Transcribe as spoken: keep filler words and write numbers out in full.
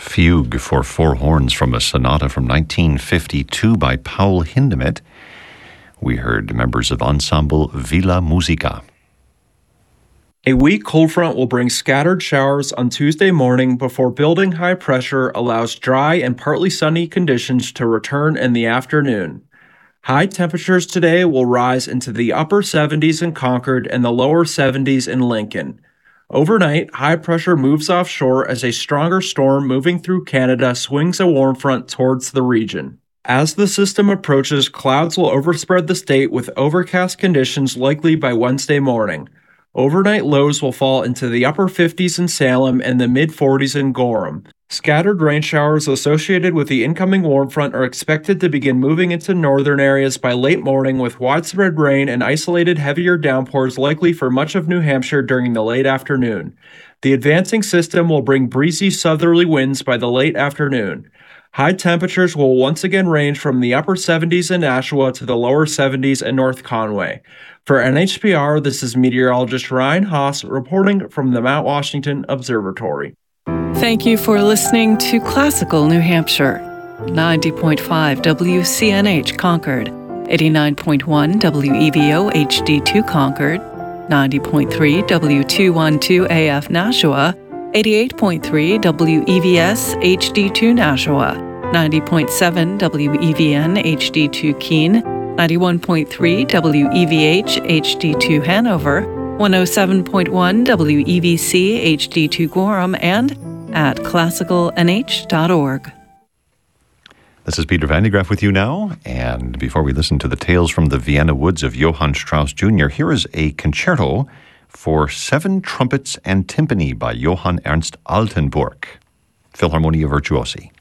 Fugue for four horns from a sonata from nineteen fifty-two by Paul Hindemith. We heard members of Ensemble Villa Musica. A weak cold front will bring scattered showers on Tuesday morning before building high pressure allows dry and partly sunny conditions to return in the afternoon. High temperatures today will rise into the upper seventies in Concord and the lower seventies in Lincoln. Overnight, high pressure moves offshore as a stronger storm moving through Canada swings a warm front towards the region. As the system approaches, clouds will overspread the state with overcast conditions likely by Wednesday morning. Overnight lows will fall into the upper fifties in Salem and the mid-forties in Gorham. Scattered rain showers associated with the incoming warm front are expected to begin moving into northern areas by late morning, with widespread rain and isolated heavier downpours likely for much of New Hampshire during the late afternoon. The advancing system will bring breezy southerly winds by the late afternoon. High temperatures will once again range from the upper seventies in Nashua to the lower seventies in North Conway. For N H P R, this is meteorologist Ryan Haas reporting from the Mount Washington Observatory. Thank you for listening to Classical New Hampshire. ninety point five W C N H Concord, eighty-nine point one W E V O H D two Concord, ninety point three W two twelve A F Nashua, eighty-eight point three W E V S H D two Nashua, ninety point seven W E V N H D two Keene, ninety-one point three W E V H H D two Hanover, one oh seven point one W E V C H D two Gorham, and at classical n h dot org. This is Peter Van de Graaff with you now, and before we listen to the tales from the Vienna woods of Johann Strauss Junior, here is a concerto for seven trumpets and timpani by Johann Ernst Altenburg, Philharmonia Virtuosi.